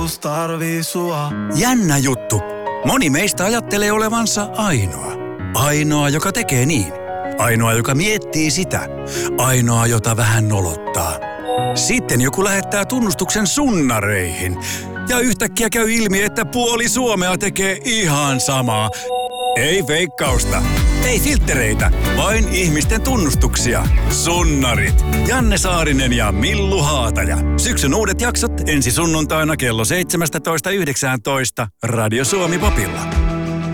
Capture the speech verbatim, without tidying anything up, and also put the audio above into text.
tarvii sua. Jännä juttu. Moni meistä ajattelee olevansa ainoa. Ainoa, joka tekee niin. Ainoa, joka miettii sitä. Ainoa, jota vähän nolottaa. Sitten joku lähettää tunnustuksen sunnareihin. Ja yhtäkkiä käy ilmi, että puoli Suomea tekee ihan samaa. Ei feikkausta. Ei filttereitä. Vain ihmisten tunnustuksia. Sunnarit. Janne Saarinen ja Millu Haataja. Syksyn uudet jaksot ensi sunnuntaina kello seitsemästätoista yhdeksääntoista Radio Suomi Popilla.